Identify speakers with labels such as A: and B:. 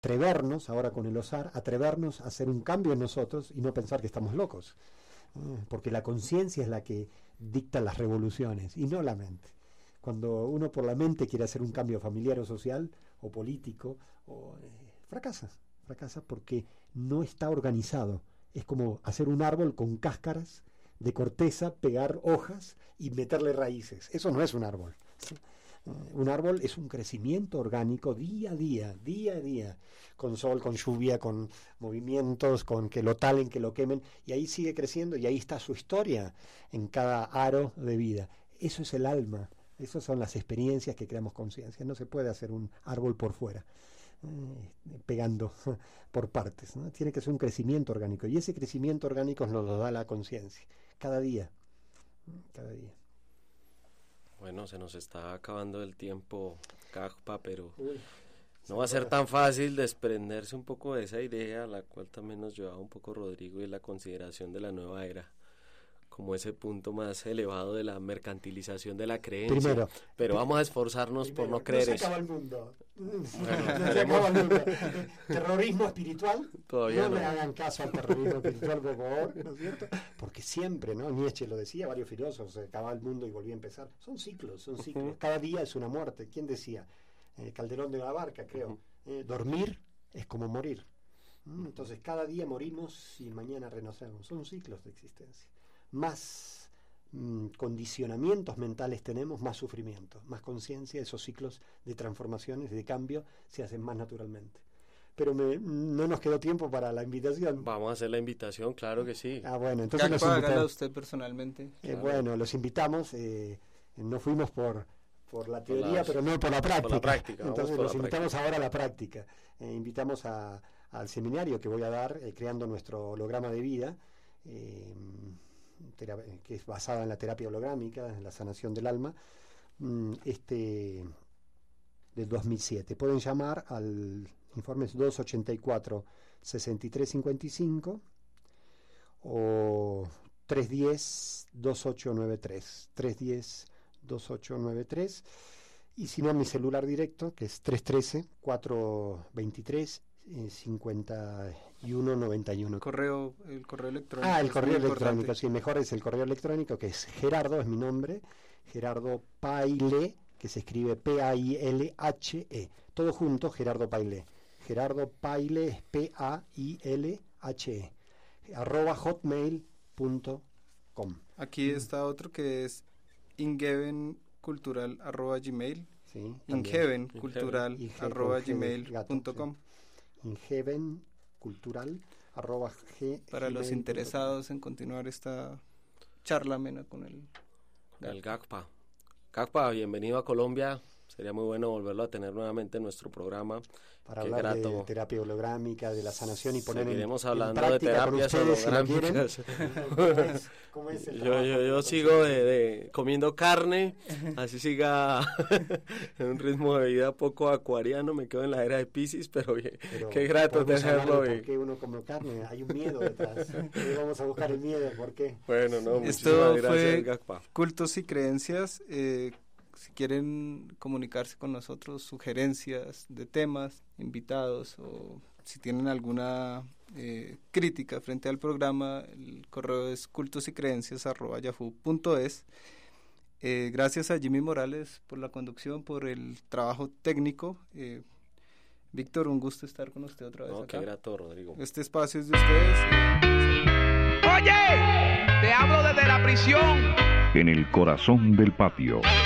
A: atrevernos, ahora con el OSAR, atrevernos a hacer un cambio en nosotros y no pensar que estamos locos. Porque la conciencia es la que dicta las revoluciones y no la mente. Cuando uno por la mente quiere hacer un cambio familiar o social o político, fracasa porque no está organizado. Es como hacer un árbol con cáscaras de corteza, pegar hojas y meterle raíces. Eso no es un árbol. Un árbol es un crecimiento orgánico día a día, con sol, con lluvia, con movimientos, con que lo talen, que lo quemen, y ahí sigue creciendo y ahí está su historia en cada aro de vida. Eso es el alma, esas son las experiencias que creamos conciencia. No se puede hacer un árbol por fuera, pegando por partes, ¿no? Tiene que ser un crecimiento orgánico, y ese crecimiento orgánico nos lo da la conciencia, cada día.
B: Bueno, se nos está acabando el tiempo, Cagpa, pero no va a ser tan fácil desprenderse un poco de esa idea, a la cual también nos llevaba un poco Rodrigo, y la consideración de la nueva era como ese punto más elevado de la mercantilización de la creencia. Pero vamos a esforzarnos por no creer eso.
A: Se acaba el mundo. Se acaba el mundo. Terrorismo espiritual.
B: Todavía no
A: le hagan caso al terrorismo espiritual, por favor, ¿no es cierto? Porque siempre, ¿no? Nietzsche lo decía, varios filósofos, se acaba el mundo y volvía a empezar. Son ciclos. Cada día es una muerte. ¿Quién decía? Calderón de la Barca, creo. Dormir es como morir. Entonces cada día morimos y mañana renacemos. Son ciclos de existencia. Más condicionamientos mentales tenemos, más sufrimiento, más conciencia. Esos ciclos de transformaciones, de cambio, se hacen más naturalmente. Pero no nos quedó tiempo para la invitación.
B: Vamos a hacer la invitación, claro que sí.
A: Bueno, entonces los
C: invitamos. Usted personalmente.
A: Claro. Bueno, los invitamos. No fuimos por la teoría, pero no por la práctica. Entonces los invitamos ahora a la práctica. Invitamos al seminario que voy a dar, creando nuestro holograma de vida, que es basada en la terapia holográmica, en la sanación del alma, del 2007. Pueden llamar al informe 284-6355 o 310-2893, 310-2893, y si no, mi celular directo, que es 313-423-5191.
C: El correo electrónico.
A: El correo electrónico, sí, mejor es el correo electrónico, que es Gerardo, es mi nombre, Gerardo Paile, que se escribe P-A-I-L-H-E, todo junto, Gerardo Paile. Gerardo Paile es P-A-I-L-H-E, @hotmail.com.
C: Aquí está otro que es ingevencultural@gmail.
A: Sí,
C: ingevencultural@gmail.com.
A: ingevencultural@gmail.com.
C: Para los interesados en continuar esta charla amena con el
B: Cagpa. Cagpa, bienvenido a Colombia. Sería muy bueno volverlo a tener nuevamente en nuestro programa.
A: Para hablar de terapia holográmica, de la sanación y poner en
B: hablando
A: práctica
B: de terapias holográmicas.
A: ¿Cómo es
B: yo sigo comiendo carne, así siga en un ritmo de vida poco acuariano, me quedo en la era de Piscis, pero qué grato tenerlo.
A: ¿Por qué uno come carne? Hay un miedo detrás. Vamos a buscar el miedo, ¿por qué?
B: Bueno,
C: esto
B: gracias,
C: fue Cultos y Creencias. Si quieren comunicarse con nosotros, sugerencias de temas, invitados, o si tienen alguna crítica frente al programa, el correo es cultosycreencias@yahoo.es. Gracias a Jimmy Morales por la conducción, por el trabajo técnico. Víctor, un gusto estar con usted otra vez acá.
B: Qué grato, Rodrigo.
C: Este espacio es de ustedes.
D: Oye, te hablo desde la prisión.
E: En el corazón del patio.